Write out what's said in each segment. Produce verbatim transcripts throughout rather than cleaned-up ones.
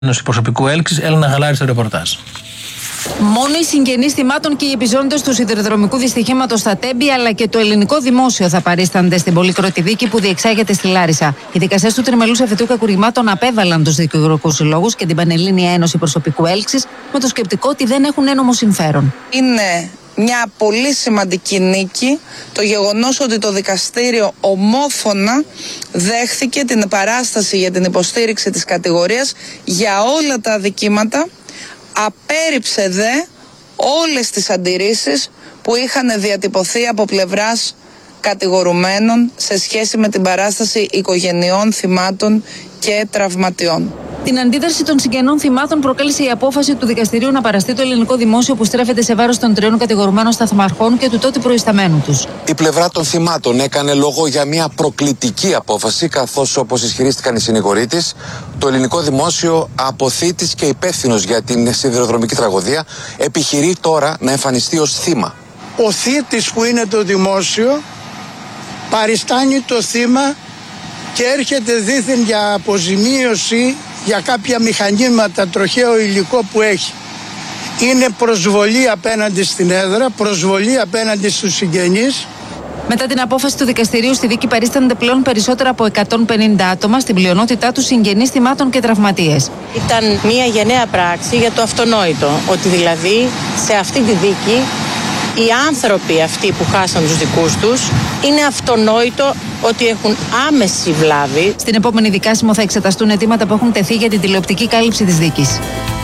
Προσωπικού έλξης, Έλενα Γαλάρη στο ρεπορτάζ. Μόνο οι συγγενείς θυμάτων και οι επιζώντες του σιδηροδρομικού δυστυχήματος στα Τέμπη, αλλά και το ελληνικό δημόσιο θα παρίστανται στην πολύκροτη δίκη που διεξάγεται στη Λάρισα. Οι δικαστές του τριμελούς εφετείου κακουργημάτων απέβαλαν τους δικηγορικούς συλλόγους και την Πανελλήνια Ένωση Προσωπικού Έλξης με το σκεπτικό ότι δεν έχουν ένομο συμφέρον. Είναι μια πολύ σημαντική νίκη το γεγονός ότι το δικαστήριο ομόφωνα δέχθηκε την παράσταση για την υποστήριξη της κατηγορίας για όλα τα αδικήματα, απέρριψε δε όλες τις αντιρρήσεις που είχαν διατυπωθεί από πλευράς κατηγορουμένων σε σχέση με την παράσταση οικογενειών, θυμάτων και τραυματιών. Την αντίδραση των συγγενών θυμάτων προκάλεσε η απόφαση του δικαστηρίου να παραστεί το ελληνικό δημόσιο που στρέφεται σε βάρος των τριών κατηγορουμένων σταθμαρχών και του τότε προϊσταμένου τους. Η πλευρά των θυμάτων έκανε λόγο για μια προκλητική απόφαση, καθώς, όπως ισχυρίστηκαν οι συνηγοροί της, το ελληνικό δημόσιο, αποθήτης και υπεύθυνος για την σιδηροδρομική τραγωδία, επιχειρεί τώρα να εμφανιστεί ως θύμα. Ο θήτης, που είναι το δημόσιο, παριστάνει το θύμα και έρχεται δήθεν για αποζημίωση για κάποια μηχανήματα, τροχαίο υλικό που έχει. Είναι προσβολή απέναντι στην έδρα, προσβολή απέναντι στους συγγενείς. Μετά την απόφαση του δικαστηρίου, στη δίκη παρίστανται πλέον περισσότερα από εκατόν πενήντα άτομα, στην πλειονότητά τους συγγενείς θυμάτων και τραυματίες. Ήταν μια γενναία πράξη για το αυτονόητο, ότι δηλαδή σε αυτή τη δίκη οι άνθρωποι αυτοί που χάσαν τους δικούς τους είναι αυτονόητο ότι έχουν άμεση βλάβη. Στην επόμενη δικάσιμο θα εξεταστούν αιτήματα που έχουν τεθεί για την τηλεοπτική κάλυψη της δίκης.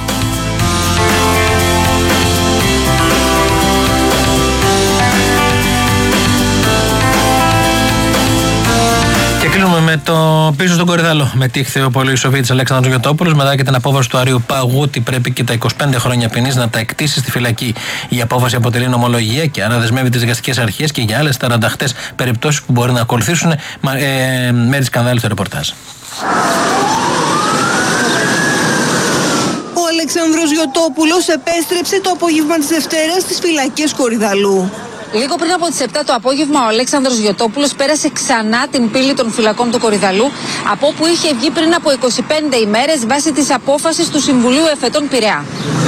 Κλείνουμε με το πίσω στον Κορυδαλό. Μετήχθη ο πολυεισοβίτης Αλέξανδρος Γιωτόπουλος μετά και την απόφαση του Αρείου Πάγου ότι πρέπει και τα είκοσι πέντε χρόνια ποινής να τα εκτίσει στη φυλακή. Η απόφαση αποτελεί νομολογία και άρα δεσμεύει τις δικαστικές αρχές και για άλλες ταρανταχτές περιπτώσεις που μπορεί να ακολουθήσουν. Ε, Μέρη Σκανδάλη στο ρεπορτάζ. Ο Αλέξανδρος Γιωτόπουλος επέστρεψε το απόγευμα της Δευτέρας στις φυλακές Κορυδαλού. Λίγο πριν από τις επτά το απόγευμα, ο Αλέξανδρος Γιωτόπουλος πέρασε ξανά την πύλη των φυλακών του Κορυδαλού, από όπου είχε βγει πριν από είκοσι πέντε ημέρες βάσει της απόφασης του Συμβουλίου Εφετών Πειραιά.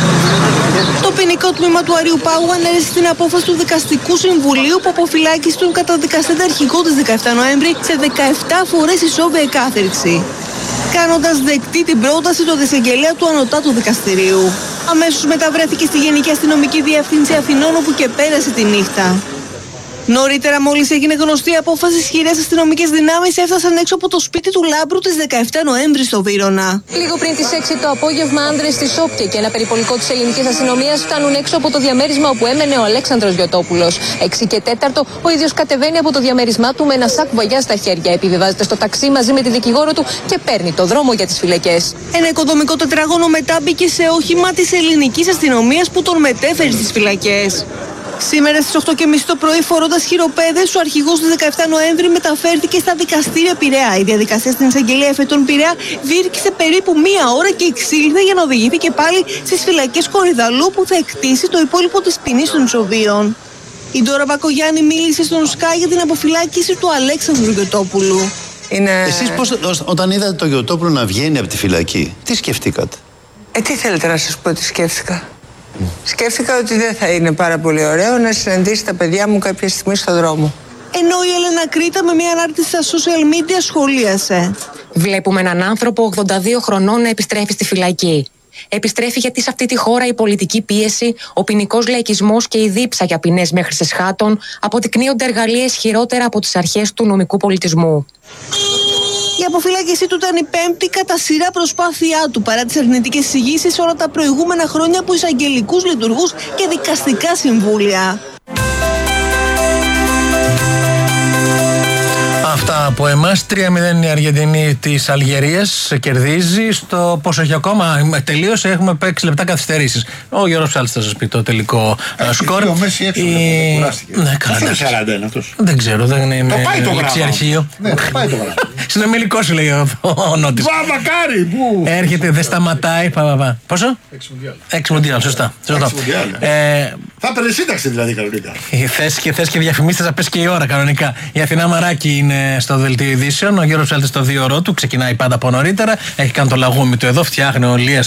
Το ποινικό τμήμα του Αρείου Πάγου ανέρεσε την απόφαση του Δικαστικού Συμβουλίου που αποφυλάκησε τον καταδικαστέντα αρχηγό της δεκαεφτά Νοέμβρη σε δεκαεπτά φορές ισόβια εκάθριξη, κάνοντας δεκτή την πρόταση του εισαγγελέα του Ανωτάτου Δικαστηρίου. Αμέσως μεταβρέθηκε στη Γενική Αστυνομική Διεύθυνση Αθηνών, όπου και πέρασε τη νύχτα. Νωρίτερα, μόλις έγινε γνωστή η απόφαση, ισχυρές αστυνομικές δυνάμεις έφτασαν έξω από το σπίτι του Λάμπρου της δεκαεφτά Νοέμβρη στο Βύρωνα. Λίγο πριν τις έξι το απόγευμα, άνδρες της Όπτια και ένα περιπολικό της ελληνικής αστυνομίας φτάνουν έξω από το διαμέρισμα όπου έμενε ο Αλέξανδρος Γιωτόπουλος. έξι και τέταρτο, ο ίδιος κατεβαίνει από το διαμέρισμά του με ένα σακ βαγιά στα χέρια. Επιβιβάζεται στο ταξί μαζί με τη δικηγόρο του και παίρνει το δρόμο για τις φυλακές. Ένα οικοδομικό τετράγωνο μετά μπήκε σε όχημα της ελληνικής αστυνομίας που τον μετέφερε στις φυλακές. Σήμερα στις οκτώ και μισή το πρωί, φορώντας χειροπέδες, ο αρχηγός της δεκαεφτά Νοέμβρη μεταφέρθηκε στα δικαστήρια Πειραιά. Η διαδικασία στην εισαγγελία Εφετών Πειραιά διήρκησε περίπου μία ώρα και εξήλθε για να οδηγηθεί και πάλι στις φυλακές Κορυδαλού, που θα εκτίσει το υπόλοιπο της ποινής των ισοβίων. Η Ντόρα Μπακογιάννη μίλησε στον ΣΚΑ για την αποφυλάκηση του Αλέξανδρου Γιωτόπουλου. Είναι... Εσείς πώς, όταν είδατε το Γιωτόπουλο να βγαίνει από τη φυλακή, τι σκεφτήκατε? Ε, τι θέλετε να σας πω, τι σκέφτηκα. Mm. Σκέφτηκα ότι δεν θα είναι πάρα πολύ ωραίο να συναντήσει τα παιδιά μου κάποια στιγμή στον δρόμο. Ενώ η Έλενα Κρήτα με μια ανάρτηση στα social media σχολίασε. Βλέπουμε έναν άνθρωπο ογδόντα δύο χρονών να επιστρέφει στη φυλακή. Επιστρέφει γιατί σε αυτή τη χώρα η πολιτική πίεση, ο ποινικός λαϊκισμός και η δίψα για ποινές μέχρι σεσχάτων αποδεικνύονται εργαλεία ισχυρότερα από τις αρχές του νομικού πολιτισμού. Η αποφυλάκησή του ήταν η πέμπτη κατά σειρά προσπάθειά του, παρά τις αρνητικές εισηγήσεις όλα τα προηγούμενα χρόνια από εισαγγελικούς λειτουργούς και δικαστικά συμβούλια. Αυτά από εμάς. τρία μηδέν η Αργεντινή της Αλγερίας κερδίζει. Στο πόσο έχει ακόμα, τελείωσε, έχουμε έξι λεπτά καθυστερήσεις. Ο Γιώργος Ψάλτης θα σας πει το τελικό σκορ. Ο Μέση έξω, ναι, καλά. σαράντα είναι αυτός. Δεν ξέρω, δεν είναι λεξιαρχείο. Ναι, πάει το γράμμα. Συνομιλικό σου λέει ο Νότης. Βα, μακάρι, πού. Έρχεται, δεν σταματάει. Πόσο? Έξι μουντιάλ, σωστά. Θα έπαιρνε σύνταξη δηλαδή κανονικά. Θες και, θες και διαφημίσεις, θα πες και η ώρα κανονικά. Η Αθηνά Μαράκη είναι στο στο δελτίο ειδήσεων. Ο Γιώργος Ψάλτης στο δύο ώρο του ξεκινάει πάντα από νωρίτερα. Έχει κάνει το λαγούμι του εδώ, φτιάχνει ο Λίας